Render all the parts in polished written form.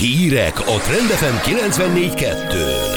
Hírek a Trend FM 94.2-n.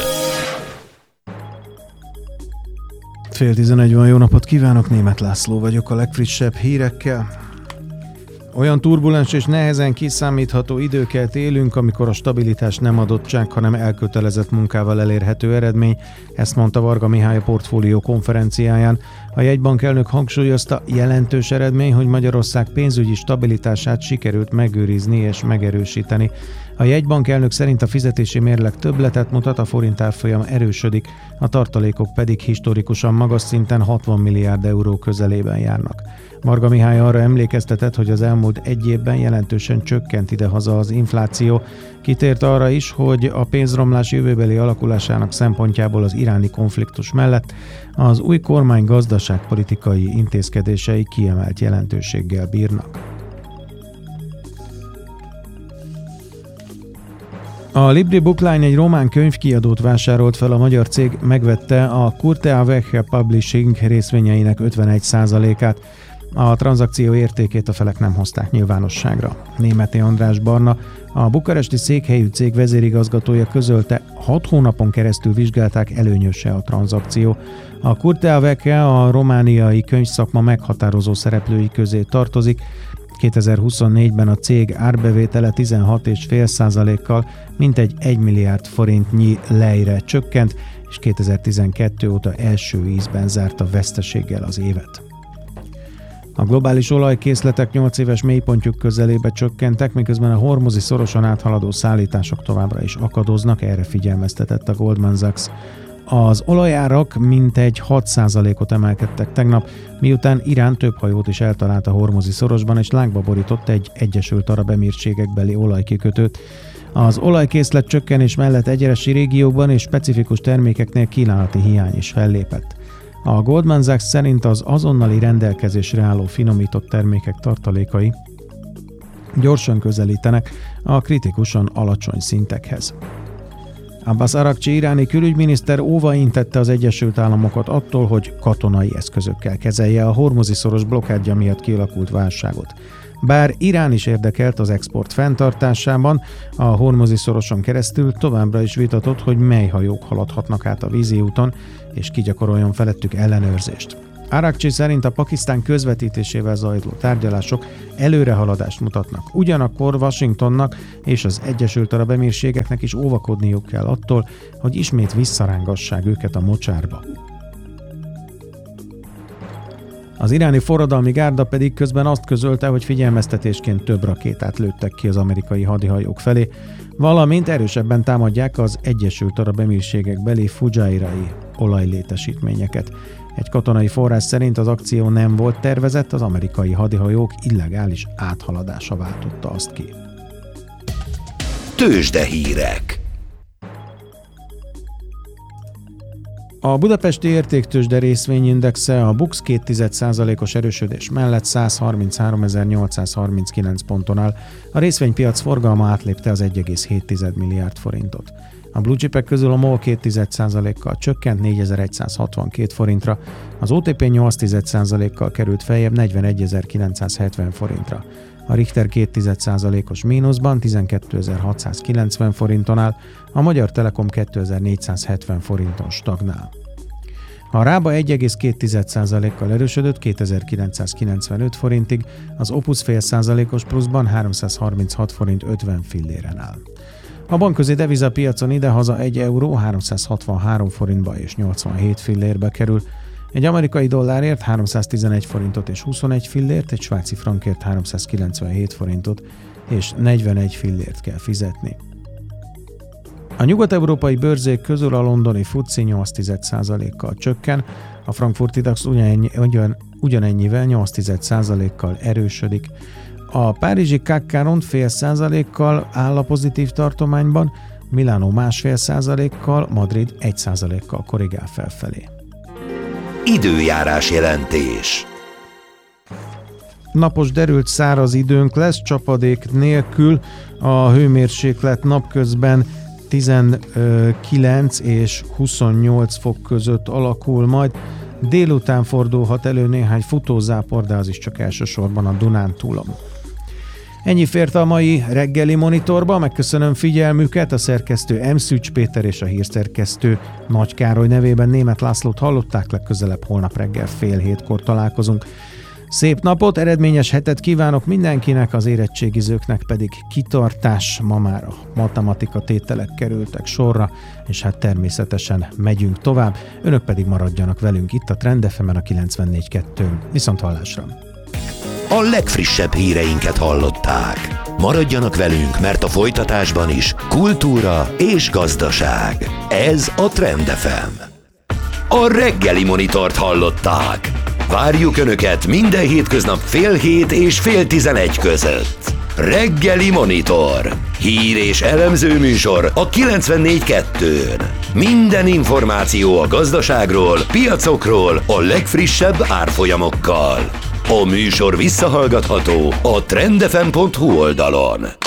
10:11 van, jó napot kívánok, Németh László vagyok a legfrissebb hírekkel. Olyan turbulens és nehezen kiszámítható időket élünk, amikor a stabilitás nem adottság, hanem elkötelezett munkával elérhető eredmény, ezt mondta Varga Mihály a Portfólió konferenciáján. A jegybank elnök hangsúlyozta, jelentős eredmény, hogy Magyarország pénzügyi stabilitását sikerült megőrizni és megerősíteni. A jegybank elnök szerint a fizetési mérleg többletet mutat, a forint árfolyam erősödik, a tartalékok pedig historikusan magas szinten 60 milliárd euró közelében járnak. Varga Mihály arra emlékeztetett, hogy az elmúlt egy évben jelentősen csökkent idehaza az infláció. Kitért arra is, hogy a pénzromlás jövőbeli alakulásának szempontjából az iráni konfliktus mellett az új kormány gazdaságpolitikai intézkedései kiemelt jelentőséggel bírnak. A Libri Bookline egy román könyvkiadót vásárolt fel, a magyar cég megvette a Curtea Veche Publishing részvényeinek 51%-át. A tranzakció értékét a felek nem hozták nyilvánosságra. Németi András Barna, a bukaresti székhelyű cég vezérigazgatója közölte, 6 hónapon keresztül vizsgálták, előnyöse a tranzakció. A Curtea Veche a romániai könyvszakma meghatározó szereplői közé tartozik. 2024-ben a cég árbevétele 16,5%-kal mintegy 1 milliárd forintnyi lejre csökkent, és 2012 óta első ízben zárta veszteséggel az évet. A globális olajkészletek 8 éves mélypontjuk közelébe csökkentek, miközben a hormuzi szoroson áthaladó szállítások továbbra is akadoznak, erre figyelmeztetett a Goldman Sachs. Az olajárak mintegy 6%-ot emelkedtek tegnap, miután Irán több hajót is eltalált a hormuzi szorosban, és lángba borított egy Egyesült Arab Emírségekbeli olajkikötőt. Az olajkészlet csökkenés mellett egyes régiókban és specifikus termékeknél kínálati hiány is fellépett. A Goldman Sachs szerint az azonnali rendelkezésre álló finomított termékek tartalékai gyorsan közelítenek a kritikusan alacsony szintekhez. Abbas Araqchi iráni külügyminiszter óvaintette az Egyesült Államokat attól, hogy katonai eszközökkel kezelje a hormuzi szoros blokkádja miatt kialakult válságot. Bár Irán is érdekelt az export fenntartásában, a hormuzi szoroson keresztül továbbra is vitatott, hogy mely hajók haladhatnak át a vízi úton, és ki gyakoroljon felettük ellenőrzést. Araqchi szerint a Pakisztán közvetítésével zajló tárgyalások előrehaladást mutatnak. Ugyanakkor Washingtonnak és az Egyesült Arab Emírségeknek is óvakodniuk kell attól, hogy ismét visszarángassák őket a mocsárba. Az iráni forradalmi gárda pedig közben azt közölte, hogy figyelmeztetésként több rakétát lőttek ki az amerikai hadihajók felé, valamint erősebben támadják az Egyesült Arab Emírségek beli Fujairai olajlétesítményeket. Egy katonai forrás szerint az akció nem volt tervezett, az amerikai hadihajók illegális áthaladása váltotta azt ki. Tőzsdehírek. A budapesti értéktőzsde részvényindexe a BUX 0,2%-os erősödés mellett 133.839 ponton áll. A részvénypiac forgalma átlépte az 1,7 milliárd forintot. A blue chipek közül a MOL 2,1%-kal csökkent 4162 forintra, az OTP 8,1%-kal került feljebb 41.970 forintra. A Richter 2,1%-os mínuszban 12.690 forinton áll, a Magyar Telekom 2.470 forinton stagnál. A Rába 1,2%-kal erősödött 2.995 forintig, az Opus fél százalékos pluszban 336 forint 50 filléren áll. A bankközi devizapiacon idehaza 1 euró 363 forintba és 87 fillérbe kerül, egy amerikai dollárért 311 forintot és 21 fillért, egy svájci frankért 397 forintot és 41 fillért kell fizetni. A nyugat-európai bőrzék közül a londoni FTSE 8,1%-kal csökken, a frankfurti DAX ugyanennyivel 8,1%-kal erősödik. A párizsi CAC 0,5%-kal áll a pozitív tartományban, Milánó 1,5%-kal, Madrid 1%-kal korrigál felfelé. Időjárás jelentés. Napos derült száraz időnk lesz, csapadék nélkül, a hőmérséklet napközben 19 és 28 fok között alakul majd. Délután fordulhat elő néhány futózápor, de az is csak elsősorban a Dunántúlon. Ennyi fért a mai reggeli monitorba, megköszönöm figyelmüket, a szerkesztő M. Szűcs Péter és a hírszerkesztő Nagy Károly nevében Németh Lászlót hallották, legközelebb holnap reggel 6:30 találkozunk. Szép napot, eredményes hetet kívánok mindenkinek, az érettségizőknek pedig kitartás. Ma már a matematika tételek kerültek sorra, és hát természetesen megyünk tovább. Önök pedig maradjanak velünk itt a Trend FM-en a 94.2-n. Viszont hallásra! A legfrissebb híreinket hallották. Maradjanak velünk, mert a folytatásban is kultúra és gazdaság. Ez a Trend FM. A reggeli monitort hallották. Várjuk Önöket minden hétköznap 6:30 és 10:30 között. Reggeli Monitor. Hír és elemző műsor a 94.2-n. Minden információ a gazdaságról, piacokról, a legfrissebb árfolyamokkal. A műsor visszahallgatható a trendfm.hu oldalon.